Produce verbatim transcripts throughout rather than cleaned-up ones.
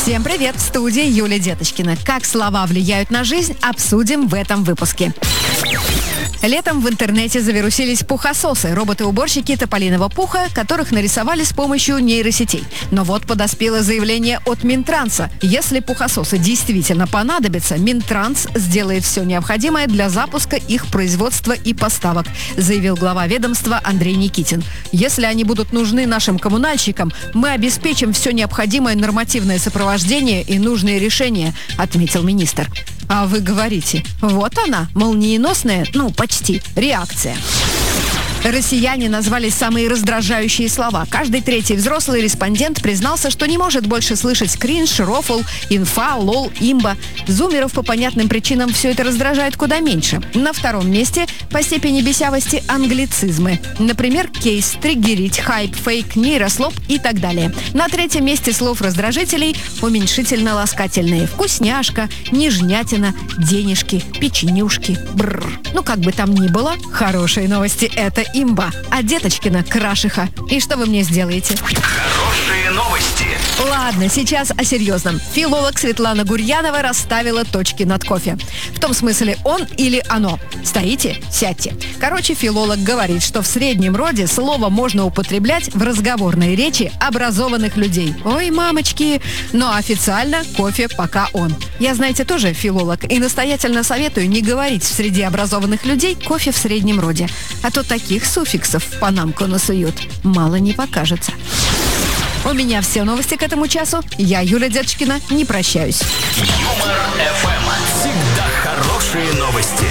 Всем привет! В студии Юлия Деточкина. Как слова влияют на жизнь, обсудим в этом выпуске. Летом в интернете завирусились пухососы, роботы-уборщики тополиного пуха, которых нарисовали с помощью нейросетей. Но вот подоспело заявление от Минтранса. Если пухососы действительно понадобятся, Минтранс сделает все необходимое для запуска их производства и поставок, заявил глава ведомства Андрей Никитин. Если они будут нужны нашим коммунальщикам, мы обеспечим все необходимое нормативное сопровождение и нужные решения, отметил министр. А вы говорите, вот она, молниеносная, ну, почти, реакция. Россияне назвали самые раздражающие слова. Каждый третий взрослый респондент признался, что не может больше слышать кринж, рофл, инфа, лол, имба. Зумеров по понятным причинам все это раздражает куда меньше. На втором месте по степени бесявости англицизмы. Например, кейс, триггерить, хайп, фейк, нейрослоп и так далее. На третьем месте слов раздражителей уменьшительно-ласкательные. Вкусняшка, нежнятина, денежки, печенюшки, бррр. Ну, как бы там ни было, хорошие новости – это имба, а Деточкина – крашиха. И что вы мне сделаете? Хорошие новости. Ладно, сейчас о серьезном. Филолог Светлана Гурьянова расставила точки над кофе. В том смысле он или оно. Стоите, сядьте. Короче, филолог говорит, что в среднем роде слово можно употреблять в разговорной речи образованных людей. Ой, мамочки! Но официально кофе пока он. Я, знаете, тоже филолог и настоятельно советую не говорить в среде образованных людей кофе в среднем роде. А то таких суффиксов в панамку насуют. Мало не покажется. У меня все новости к этому часу. Я, Юлия Деточкина, не прощаюсь. Юмор эф эм. Всегда хорошие новости.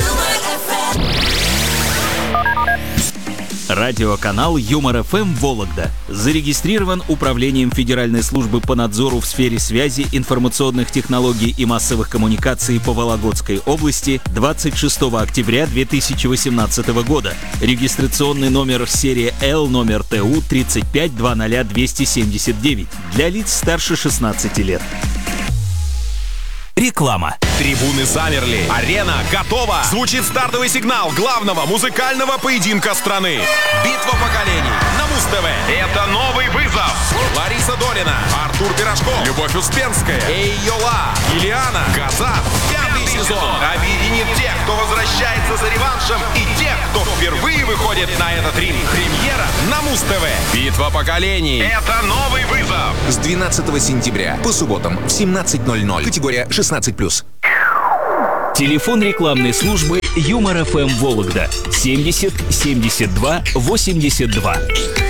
Радиоканал Юмор эф эм Вологда зарегистрирован Управлением Федеральной службы по надзору в сфере связи, информационных технологий и массовых коммуникаций по Вологодской области двадцать шестого октября две тысячи восемнадцатого года. Регистрационный номер серия Л номер Т У тридцать пять двадцать двести семьдесят девять для лиц старше шестнадцати лет. Реклама. Трибуны замерли. Арена готова. Звучит стартовый сигнал главного музыкального поединка страны. Битва поколений на Муз-ТВ. Это новый вызов. Лариса Долина, Артур Пирожков, Любовь Успенская, Эй Йола, Ильяна, Казат. Пятый сезон объединит тех, кто возвращается за реваншем, и тех, кто впервые выходит на этот ринг. Премьера на Муз-ТВ. Битва поколений. Это новый вызов. С двенадцатого сентября по субботам в семнадцать ноль ноль. Категория шестнадцать плюс. Телефон рекламной службы Юмор эф эм Вологда семьдесят семьдесят два восемьдесят два.